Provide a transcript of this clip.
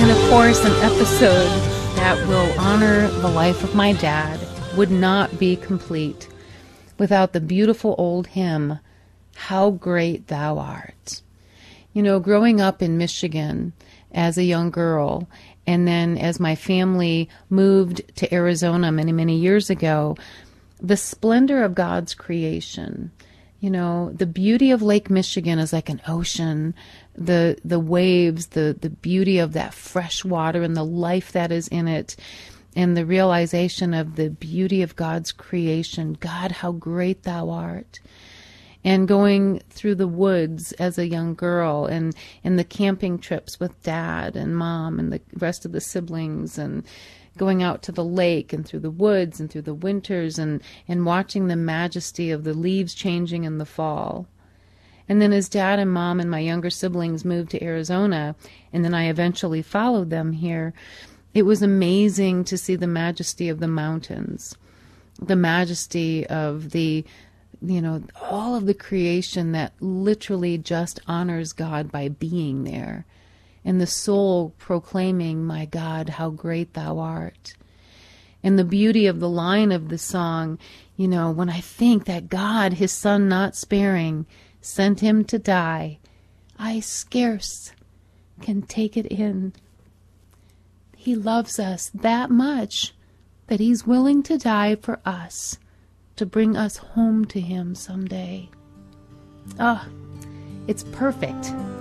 And of course, an episode that will honor the life of my dad would not be complete without the beautiful old hymn, How Great Thou Art. You know, growing up in Michigan as a young girl, and then as my family moved to Arizona many, many years ago, the splendor of God's creation, you know, the beauty of Lake Michigan is like an ocean, the waves, the beauty of that fresh water and the life that is in it, and the realization of the beauty of God's creation. God, how great thou art. And going through the woods as a young girl, and in the camping trips with Dad and Mom and the rest of the siblings, and going out to the lake and through the woods and through the winters, and watching the majesty of the leaves changing in the fall. And then as Dad and Mom and my younger siblings moved to Arizona, and then I eventually followed them here, it was amazing to see the majesty of the mountains, the majesty of the, you know, all of the creation that literally just honors God by being there. And the soul proclaiming, my God, how great thou art. And the beauty of the line of the song, you know, when I think that God, his son not sparing, sent him to die, I scarce can take it in. He loves us that much that he's willing to die for us, to bring us home to him someday. Ah, it's perfect.